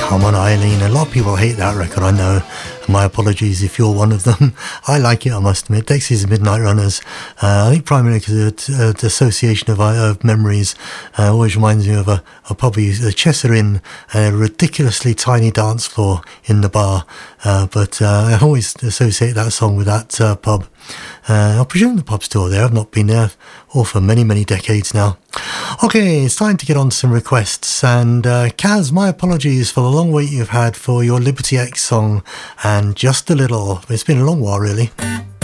Come on, Eileen. A lot of people hate that record, I know. My apologies if you're one of them. I like it, I must admit. Dexys and Midnight Runners. I think primarily because the association of memories always reminds me of a pub, a Cheshire Inn, a ridiculously tiny dance floor in the bar. But I always associate that song with that pub. I presume the pub's still there. I've not been there for many, many decades now. Okay, it's time to get on to some requests. And Kaz, my apologies for the long wait you've had for your Liberty X song and Just a Little. It's been a long while, really.